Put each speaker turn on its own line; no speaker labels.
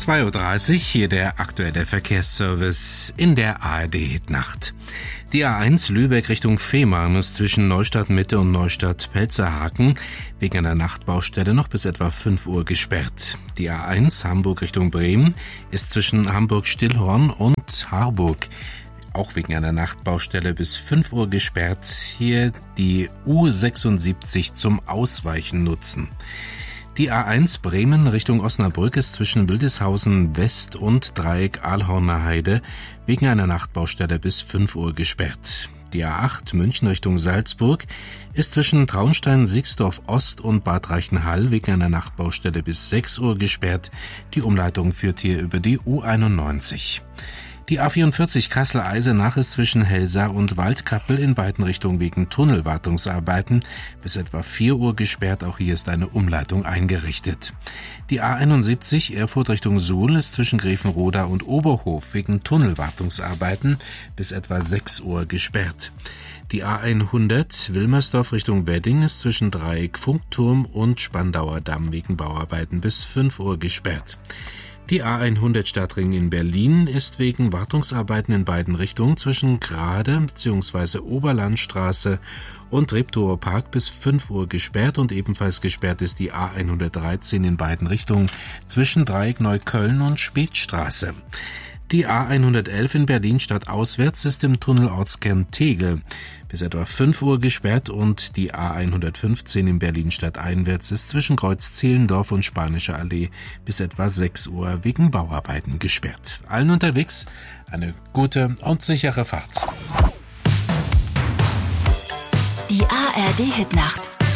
2:30 Uhr, hier der aktuelle Verkehrsservice in der ARD-Hitnacht. Die A1 Lübeck Richtung Fehmarn ist zwischen Neustadt Mitte und Neustadt Pelzerhaken wegen einer Nachtbaustelle noch bis etwa 5 Uhr gesperrt. Die A1 Hamburg Richtung Bremen ist zwischen Hamburg-Stillhorn und Harburg auch wegen einer Nachtbaustelle bis 5 Uhr gesperrt. Hier die U76 zum Ausweichen nutzen. Die A1 Bremen Richtung Osnabrück ist zwischen Wildeshausen West und Dreieck Aalhorner Heide wegen einer Nachtbaustelle bis 5 Uhr gesperrt. Die A8 München Richtung Salzburg ist zwischen Traunstein-Sixdorf Ost und Bad Reichenhall wegen einer Nachtbaustelle bis 6 Uhr gesperrt. Die Umleitung führt hier über die U91. Die A44 Kassel-Eisenach ist zwischen Helsa und Waldkappel in beiden Richtungen wegen Tunnelwartungsarbeiten bis etwa 4 Uhr gesperrt. Auch hier ist eine Umleitung eingerichtet. Die A71 Erfurt Richtung Suhl ist zwischen Grevenroda und Oberhof wegen Tunnelwartungsarbeiten bis etwa 6 Uhr gesperrt. Die A100 Wilmersdorf Richtung Wedding ist zwischen Dreieck Funkturm und Spandauer Damm wegen Bauarbeiten bis 5 Uhr gesperrt. Die A100 Stadtring in Berlin ist wegen Wartungsarbeiten in beiden Richtungen zwischen Grade bzw. Oberlandstraße und Treptower Park bis 5 Uhr gesperrt und ebenfalls gesperrt ist die A113 in beiden Richtungen zwischen Dreieck Neukölln und Spätstraße. Die A111 in Berlin stadtauswärts ist im Tunnel Ortskern Tegel bis etwa 5 Uhr gesperrt und die A115 in Berlin stadteinwärts ist zwischen Kreuz Zehlendorf und Spanischer Allee bis etwa 6 Uhr wegen Bauarbeiten gesperrt. Allen unterwegs eine gute und sichere Fahrt.
Die ARD Hitnacht.